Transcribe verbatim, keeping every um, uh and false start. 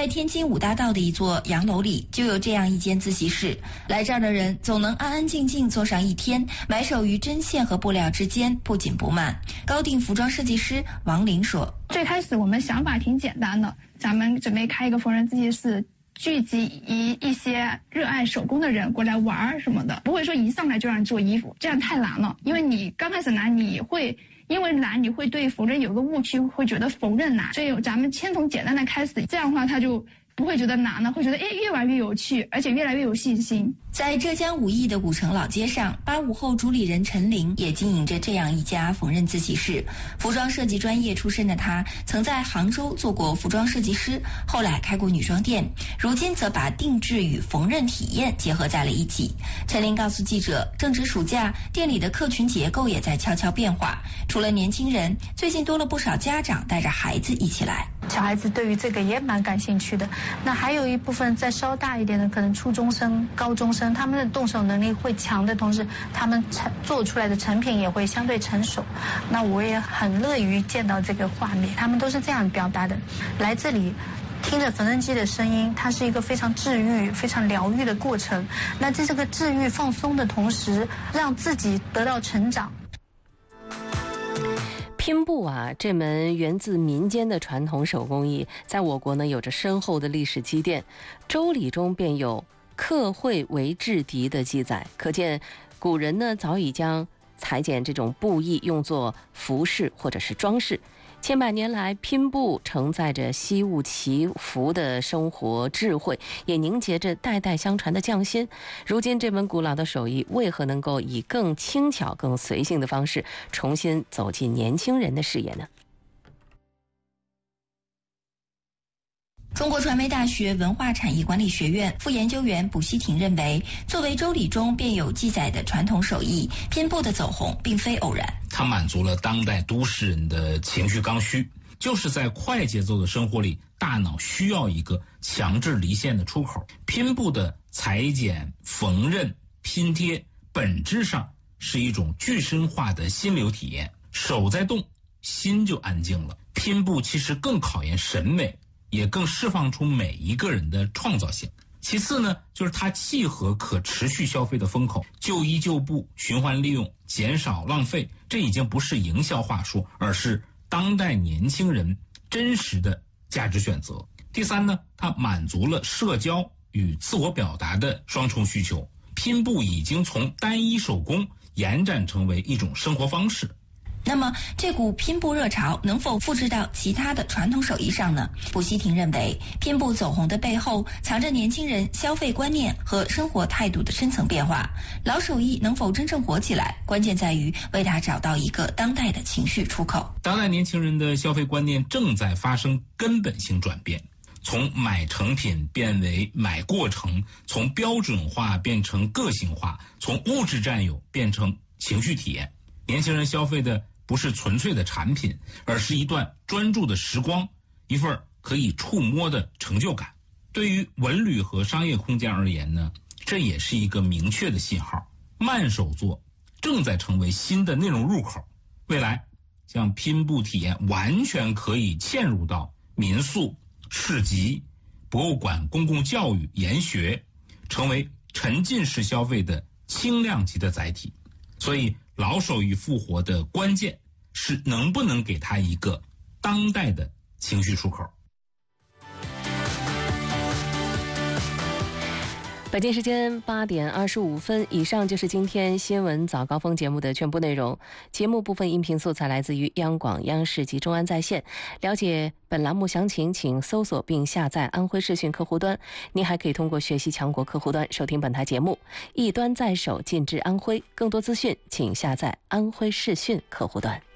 在天津五大道的一座洋楼里，就有这样一间自习室。来这儿的人总能安安静静坐上一天，埋首于针线和布料之间，不紧不慢。高定服装设计师王林说：“ 最开始我们想法挺简单的，咱们准备开一个缝纫自习室。”聚集一一些热爱手工的人过来玩什么的，不会说一上来就让你做衣服，这样太难了。因为你刚开始难，你会因为难，你会对缝纫有个误区，会觉得缝纫难。所以咱们先从简单的开始，这样的话他就不会觉得难了，会觉得哎越玩越有趣，而且越来越有信心。 在浙江武义的古城老街上，八五后主理人陈玲也经营着这样一家缝纫自习室。服装设计专业出身的她，曾在杭州做过服装设计师，后来开过女装店，如今则把定制与缝纫体验结合在了一起。陈玲告诉记者，正值暑假，店里的客群结构也在悄悄变化。除了年轻人，最近多了不少家长带着孩子一起来。 小孩子对于这个也蛮感兴趣的。那还有一部分再稍大一点的，可能初中生、高中生，他们的动手能力会强的同时，他们成做出来的成品也会相对成熟。那我也很乐于见到这个画面，他们都是这样表达的。来这里听着缝纫机的声音，它是一个非常治愈、非常疗愈的过程。那在这个治愈、放松的同时，让自己得到成长。 拼布啊，这门源自民间的传统手工艺，在我国呢有着深厚的历史积淀。周礼中便有刻绘为制敌的记载，可见古人呢早已将裁剪这种布艺用作服饰或者是装饰。千百年来，拼布承载着惜物祈福的生活智慧，也凝结着代代相传的匠心。如今这门古老的手艺为何能够以更轻巧、更随性的方式重新走进年轻人的视野呢？ 中国传媒大学文化产业管理学院副研究员卜希婷认为，作为周礼中便有记载的传统手艺，拼布的走红并非偶然。 它满足了当代都市人的情绪刚需，就是在快节奏的生活里，大脑需要一个强制离线的出口。拼布的裁剪、缝纫、拼贴，本质上是一种具身化的心流体验。手在动，心就安静了。拼布其实更考验审美，也更释放出每一个人的创造性。其次呢，就是它契合可持续消费的风口，旧衣旧布、循环利用、减少浪费，这已经不是营销话术，而是当代年轻人真实的价值选择。第三呢，它满足了社交与自我表达的双重需求。拼布已经从单一手工延展成为一种生活方式。 那么这股拼布热潮能否复制到其他的传统手艺上呢？卜希婷认为，拼布走红的背后藏着年轻人消费观念和生活态度的深层变化。老手艺能否真正火起来，关键在于为它找到一个当代的情绪出口。 当代年轻人的消费观念正在发生根本性转变，从买成品变为买过程，从标准化变成个性化，从物质占有变成情绪体验。年轻人消费的不是纯粹的产品，而是一段专注的时光，一份可以触摸的成就感。对于文旅和商业空间而言呢，这也是一个明确的信号。慢手作正在成为新的内容入口，未来像拼布体验完全可以嵌入到民宿、市集、博物馆、公共教育、研学，成为沉浸式消费的轻量级的载体。所以老手艺复活的关键是能不能给它一个当代的情绪出口。 北京时间八点二十五分，以上就是今天新闻早高峰节目的全部内容。节目部分音频素材来自于央广、央视及中安在线。了解本栏目详情，请搜索并下载安徽视讯客户端。您还可以通过学习强国客户端收听本台节目。一端在手，尽至安徽。更多资讯，请下载安徽视讯客户端。